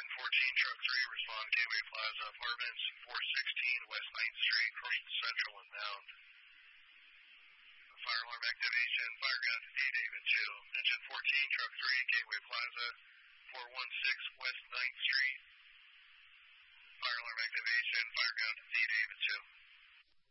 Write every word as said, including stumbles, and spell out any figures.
Engine fourteen, Truck three, respond Gateway Plaza Apartments, four sixteen West ninth Street, Commercial Central inbound. Fire alarm activation, fire ground to D David two. Engine fourteen, Truck three, Gateway Plaza, four one six West ninth Street. Fire alarm activation, fire ground to D David two.